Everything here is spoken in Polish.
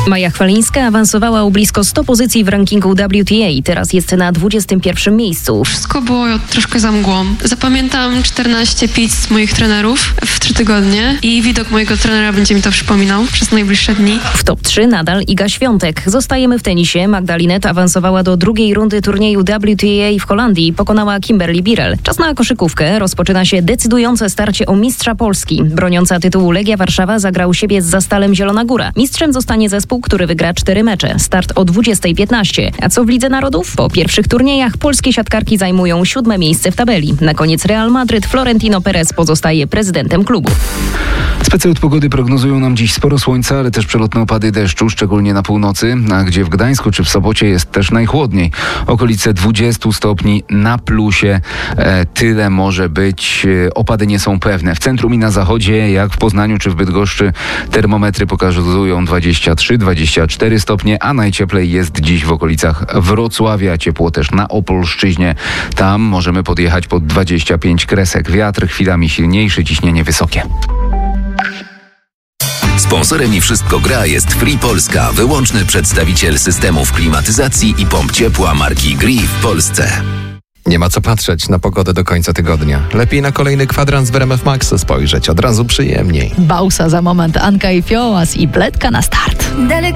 Maja Chwalińska awansowała o blisko 100 pozycji w rankingu WTA. Teraz jest na 21 miejscu. Wszystko było troszkę za mgłą. Zapamiętam 14 pizz moich trenerów w 3 tygodnie i widok mojego trenera będzie mi to przypominał przez najbliższe dni. W top 3 nadal Iga Świątek. Zostajemy w tenisie. Magdalinet awansowała do drugiej rundy turnieju WTA w Holandii i pokonała Kimberly Birrell. Czas na koszykówkę. Rozpoczyna się decydujące starcie o mistrza Polski. Broniąca tytułu Legia Warszawa zagra u siebie z Zastalem Zielona Góra. Mistrzem zostanie zespół, który wygra 4 mecze. Start o 20:15. A co w Lidze Narodów? Po pierwszych turniejach polskie siatkarki zajmują 7 miejsce w tabeli. Na koniec Real Madryt. Florentino Perez pozostaje prezydentem klubu. Specjalne od pogody prognozują nam dziś sporo słońca, ale też przelotne opady deszczu, szczególnie na północy, a gdzie w Gdańsku czy w Sopocie jest też najchłodniej. Okolice 20 stopni na plusie. Tyle może być. Opady nie są pewne. W centrum i na zachodzie, jak w Poznaniu czy w Bydgoszczy, termometry pokazują 23-24 stopnie, a najcieplej jest dziś w okolicach Wrocławia. Ciepło też na Opolszczyźnie. Tam możemy podjechać pod 25 kresek. Wiatr chwilami silniejszy, ciśnienie wysokie. Sponsorem i Wszystko Gra jest Free Polska, wyłączny przedstawiciel systemów klimatyzacji i pomp ciepła marki Gree w Polsce. Nie ma co patrzeć na pogodę do końca tygodnia. Lepiej na kolejny kwadrans w RMF Max spojrzeć, od razu przyjemniej. Bausa za moment, Anka i Fiołas i Bledka na start.